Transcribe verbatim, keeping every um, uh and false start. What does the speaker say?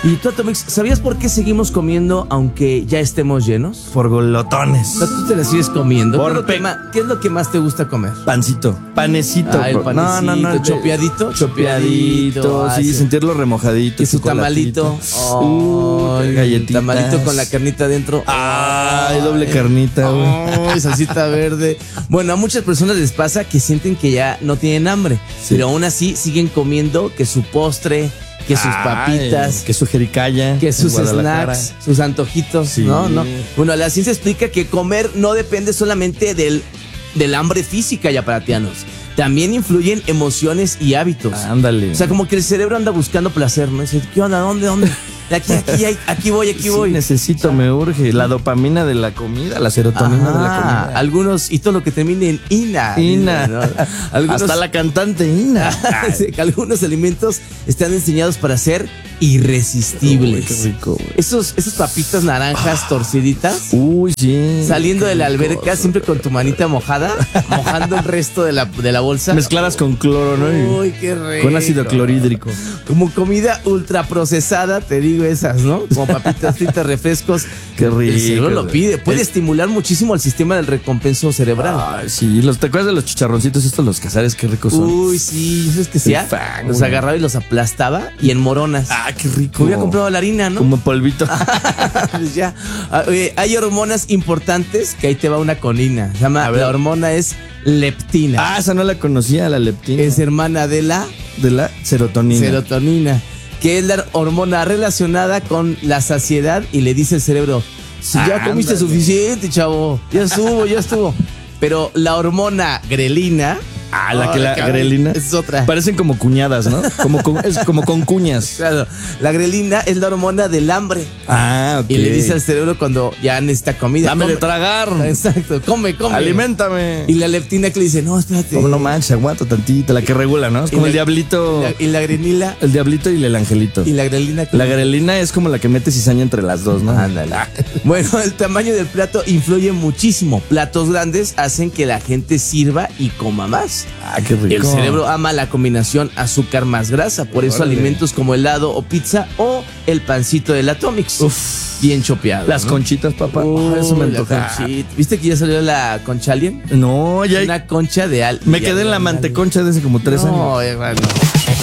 Y tú, Atomix, ¿sabías por qué seguimos comiendo aunque ya estemos llenos? Por golotones. O sea, tú te la sigues comiendo. Por ¿Qué, es lo que pe- más, ¿Qué es lo que más te gusta comer? Pancito. Panecito. Ah, el bro. panecito, no, no, no. chopeadito, Chopeadito. chopeadito, Sí, ah, sí. sentirlo remojadito. Y su chocolatito. tamalito. Uh, Ay, galletitas. tamalito con la carnita adentro. Ay, doble carnita, güey. Ay, salsita verde. Bueno, a muchas personas les pasa que sienten que ya no tienen hambre, Sí. pero aún así siguen comiendo que su postre, que sus papitas, que su jericaya. que sus en Guadalajara. snacks, sus antojitos, Sí. ¿no? ¿no? Bueno, la ciencia explica que comer no depende solamente del, del hambre física, yaparatianos. También influyen emociones y hábitos. Ándale. O sea, como que el cerebro anda buscando placer, ¿no? Dice, ¿qué onda? ¿Dónde? ¿Dónde? Aquí, aquí, aquí, aquí voy, aquí Sí, voy. necesito, me urge. La dopamina de la comida, la serotonina Ajá, de la comida. algunos, y todo lo que termine en ina. Ina. ¿no? Algunos, Hasta la cantante Ina. sí, que algunos alimentos están diseñados para ser irresistibles. Uy, qué rico, güey. Esos, esas papitas naranjas torciditas, Uy, sí. saliendo Qué de la rico. alberca, siempre con tu manita mojada, mojando el resto de la, de la bolsa. Mezcladas con cloro, ¿no? Y Uy, qué rico. con ácido clorhídrico. Como comida ultraprocesada, te digo esas, ¿no? Como papitas fritas, refrescos. Qué rico. El cerebro lo pide. Puede El- estimular muchísimo el sistema del recompenso cerebral. Ay, sí. Los, ¿te acuerdas de los chicharroncitos estos, los cazares? Qué ricos son. Uy, sí, ¿sabes qué hacía? fan, Los güey. agarraba y los aplastaba y en moronas. Ah, qué rico. Me hubiera comprado la harina, ¿no? Como polvito. Pues ya. Ah, oye, hay hormonas importantes que ahí te va una conina. Se llama, A ver. la hormona es leptina. Ah, esa no la conocía, la leptina. Es hermana de la de la serotonina. serotonina, que es la hormona relacionada con la saciedad y le dice al cerebro, si ya Ah, comiste ándale. suficiente, chavo, ya estuvo, ya estuvo. Pero la hormona grelina, Ah, la que la cabrón, grelina. es otra. Parecen como cuñadas, ¿no? Como con, es como con cuñas. Claro, la grelina es la hormona del hambre. Ah, ok. Y le dice al cerebro cuando ya necesita comida. Dame de come. tragar. Exacto, come, come. Aliméntame. Y la leptina que le dice, no, espérate. Como no manches, aguanta tantito, la que regula, ¿no? Es como Y el la- diablito. Y la, y la grenila El diablito y el angelito. y la grelina. que- La grelina es como la que mete cizaña entre las dos, ¿no? Ándale. Bueno, el tamaño del plato influye muchísimo. Platos grandes hacen que la gente sirva y coma más. Ah, qué rico. El cerebro ama la combinación azúcar más grasa, por eso Órale. alimentos como helado o pizza o el pancito del Atomix. Uf. Bien chopeado. Las ¿no? conchitas, papá. Uy, Ah, eso me la antoja. conchita. ¿Viste que ya salió la concha alien? No, ya. Una concha de al. Me de quedé en la al- manteconcha de hace como tres años. No, hermano.